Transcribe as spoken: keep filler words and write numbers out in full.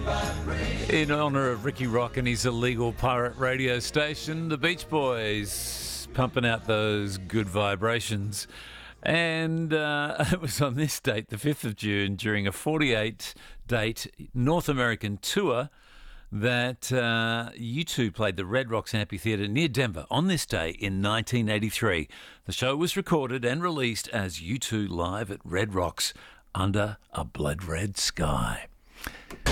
In honour of Ricky Rock and his illegal pirate radio station, the Beach Boys pumping out those good vibrations. And uh, it was on this date, the fifth of June, during a forty-eight date North American tour that uh, U two played the Red Rocks Amphitheatre near Denver on this day in nineteen eighty-three. The show was recorded and released as U two Live at Red Rocks under a blood red sky.